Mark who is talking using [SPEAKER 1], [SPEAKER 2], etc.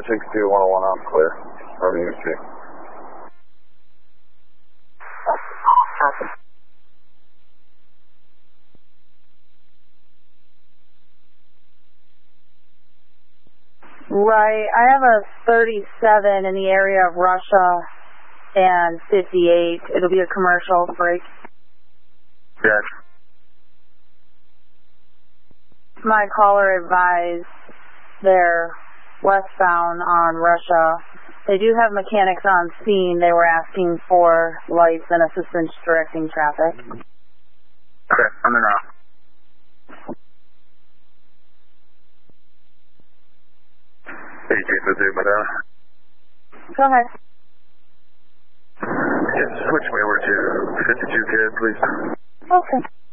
[SPEAKER 1] 62 101 on clear. Over you too.
[SPEAKER 2] Right, I have a 37 in the area of Russia and 58. It'll be a commercial break.
[SPEAKER 1] Yes.
[SPEAKER 2] My caller advised they're westbound on Russia. They do have mechanics on scene. They were asking for lights and assistance directing traffic.
[SPEAKER 1] Okay, I'm in now.
[SPEAKER 2] Go ahead.
[SPEAKER 1] Yes, switch me over to 52 kid, please.
[SPEAKER 2] Okay.